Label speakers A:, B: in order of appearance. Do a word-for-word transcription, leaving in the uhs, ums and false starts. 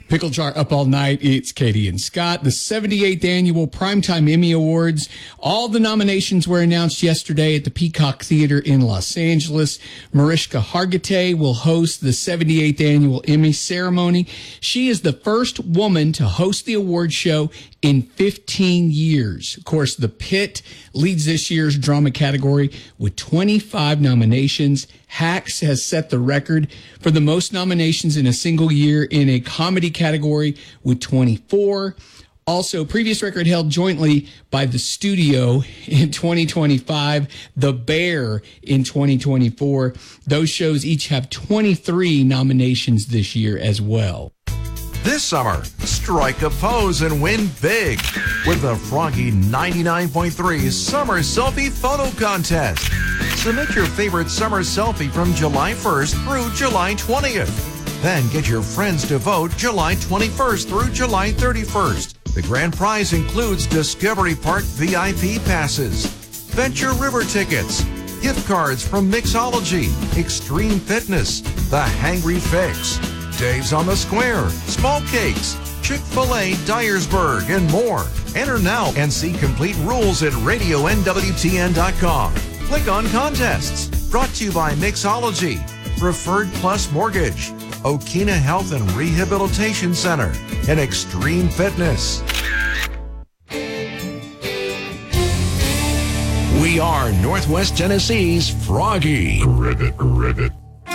A: Pickle Jar Up All Night. It's Katie and Scott. The seventy-eighth Annual Primetime Emmy Awards. All the nominations were announced yesterday at the Peacock Theater in Los Angeles. Mariska Hargitay will host the seventy-eighth Annual Emmy ceremony. She is the first woman to host the award show in fifteen years. Of course, The Pit leads this year's drama category with twenty-five nominations. Hacks has set the record for the most nominations in a single year in a comedy category with twenty-four. Also, previous record held jointly by The Studio in twenty twenty-five, The Bear in twenty twenty-four. Those shows each have twenty-three nominations this year as well.
B: This summer, strike a pose and win big with the Froggy ninety-nine point three Summer Selfie Photo Contest. Submit your favorite summer selfie from July first through July twentieth. Then get your friends to vote July twenty-first through July thirty-first. The grand prize includes Discovery Park V I P passes, Venture River tickets, gift cards from Mixology, Extreme Fitness, The Hangry Fix, Dave's on the Square, Small Cakes, Chick-fil-A Dyersburg, and more. Enter now and see complete rules at radio N W T N dot com. Click on Contests. Brought to you by Mixology, Preferred Plus Mortgage, Okina Health and Rehabilitation Center, and Extreme Fitness. We are Northwest Tennessee's Froggy.
C: Ribbit, ribbit.